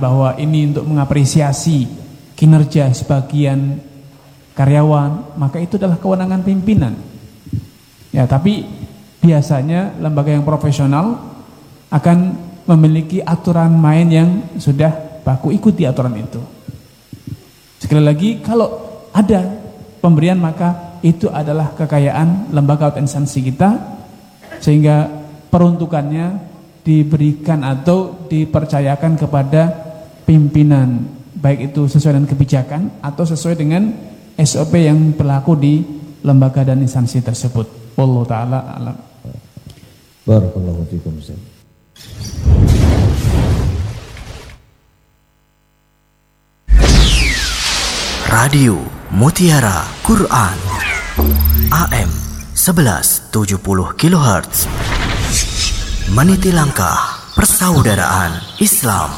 bahwa ini untuk mengapresiasi kinerja sebagian karyawan, maka itu adalah kewenangan pimpinan. Ya, tapi biasanya lembaga yang profesional akan memiliki aturan main yang sudah baku, ikuti aturan itu. Sekali lagi, kalau ada pemberian maka itu adalah kekayaan lembaga atau instansi kita, sehingga peruntukannya diberikan atau dipercayakan kepada pimpinan, baik itu sesuai dengan kebijakan atau sesuai dengan SOP yang berlaku di lembaga dan instansi tersebut. Wallahu ta'ala alam. Barakallahu fikum. Radio Mutiara Quran AM 1170 kHz, meniti langkah persaudaraan Islam.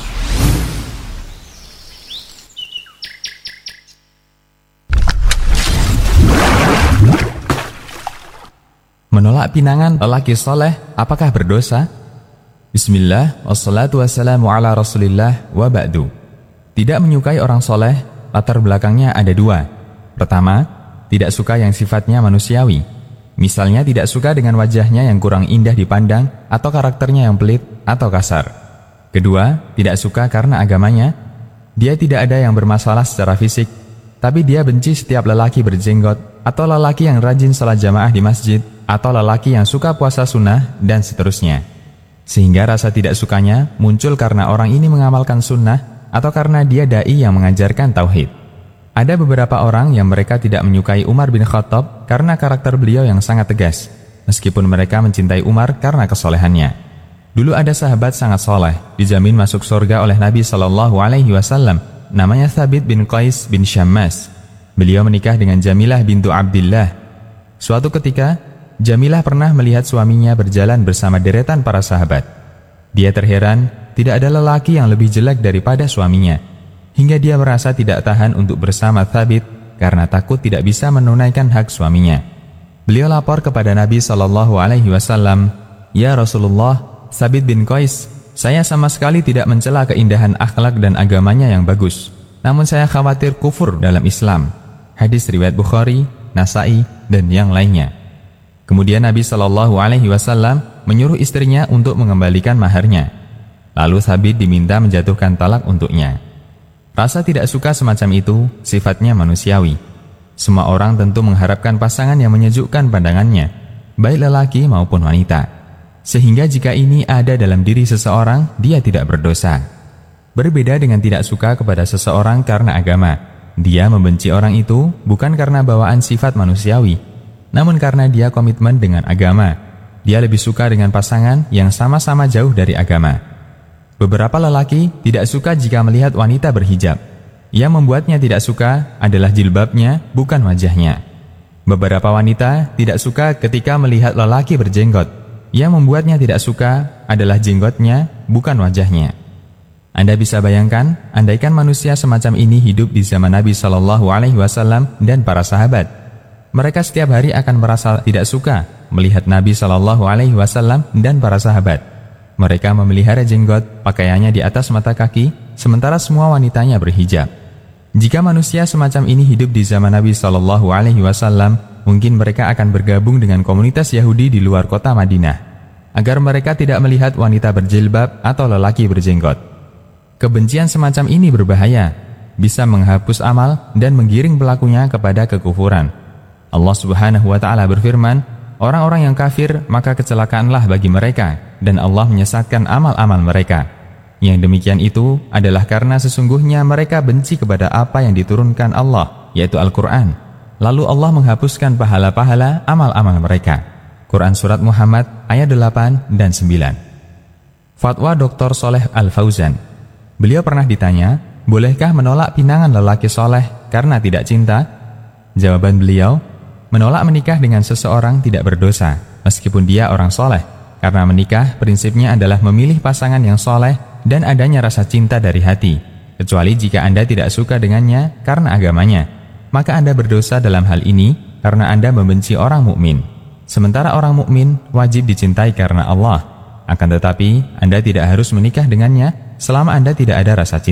Menolak pinangan lelaki soleh apakah berdosa? Bismillah, wassalatu wassalamu ala rasulillah wa ba'du. Tidak menyukai orang soleh, latar belakangnya ada dua. Pertama, tidak suka yang sifatnya manusiawi. Misalnya tidak suka dengan wajahnya yang kurang indah dipandang atau karakternya yang pelit atau kasar. Kedua, tidak suka karena agamanya. Dia tidak ada yang bermasalah secara fisik, tapi dia benci setiap lelaki berjenggot atau lelaki yang rajin salat jamaah di masjid atau lelaki yang suka puasa sunnah dan seterusnya. Sehingga rasa tidak sukanya muncul karena orang ini mengamalkan sunnah atau karena dia dai yang mengajarkan tauhid. Ada beberapa orang yang mereka tidak menyukai Umar bin Khattab karena karakter beliau yang sangat tegas, meskipun mereka mencintai Umar karena kesolehannya. Dulu ada sahabat sangat soleh, dijamin masuk surga oleh Nabi SAW, namanya Thabit bin Qais bin Syammas. Beliau menikah dengan Jamilah bintu Abdillah. Suatu ketika, Jamilah pernah melihat suaminya berjalan bersama deretan para sahabat. Dia terheran, tidak ada lelaki yang lebih jelek daripada suaminya, hingga dia merasa tidak tahan untuk bersama Thabit karena takut tidak bisa menunaikan hak suaminya. Beliau lapor kepada Nabi SAW, "Ya Rasulullah, Thabit bin Qais, saya sama sekali tidak mencela keindahan akhlak dan agamanya yang bagus, namun saya khawatir kufur dalam Islam." Hadis riwayat Bukhari, Nasai, dan yang lainnya. Kemudian Nabi SAW menyuruh istrinya untuk mengembalikan maharnya. Lalu Thabit diminta menjatuhkan talak untuknya. Rasa tidak suka semacam itu sifatnya manusiawi. Semua orang tentu mengharapkan pasangan yang menyejukkan pandangannya, baik lelaki maupun wanita. Sehingga jika ini ada dalam diri seseorang, dia tidak berdosa. Berbeda dengan tidak suka kepada seseorang karena agama. Dia membenci orang itu bukan karena bawaan sifat manusiawi, namun karena dia komitmen dengan agama. Dia lebih suka dengan pasangan yang sama-sama jauh dari agama. Beberapa lelaki tidak suka jika melihat wanita berhijab. Yang membuatnya tidak suka adalah jilbabnya, bukan wajahnya. Beberapa wanita tidak suka ketika melihat lelaki berjenggot. Yang membuatnya tidak suka adalah jenggotnya, bukan wajahnya. Anda bisa bayangkan, andaikan manusia semacam ini hidup di zaman Nabi SAW dan para sahabat. Mereka setiap hari akan merasa tidak suka melihat Nabi SAW dan para sahabat. Mereka memelihara jenggot, pakaiannya di atas mata kaki, sementara semua wanitanya berhijab. Jika manusia semacam ini hidup di zaman Nabi SAW, mungkin mereka akan bergabung dengan komunitas Yahudi di luar kota Madinah, agar mereka tidak melihat wanita berjilbab atau lelaki berjenggot. Kebencian semacam ini berbahaya, bisa menghapus amal dan menggiring pelakunya kepada kekufuran. Allah Subhanahu wa Ta'ala berfirman, "Orang-orang yang kafir maka kecelakaanlah bagi mereka, dan Allah menyesatkan amal-amal mereka. Yang demikian itu adalah karena sesungguhnya mereka benci kepada apa yang diturunkan Allah, yaitu Al-Quran. Lalu Allah menghapuskan pahala-pahala amal-amal mereka." Quran Surat Muhammad ayat 8 dan 9. Fatwa Dr. Soleh Al-Fauzan. Beliau pernah ditanya, bolehkah menolak pinangan lelaki soleh karena tidak cinta? Jawaban beliau, menolak menikah dengan seseorang tidak berdosa, meskipun dia orang soleh, karena menikah prinsipnya adalah memilih pasangan yang soleh dan adanya rasa cinta dari hati, kecuali jika Anda tidak suka dengannya karena agamanya. Maka Anda berdosa dalam hal ini karena Anda membenci orang mukmin. Sementara orang mukmin wajib dicintai karena Allah. Akan tetapi, Anda tidak harus menikah dengannya selama Anda tidak ada rasa cinta.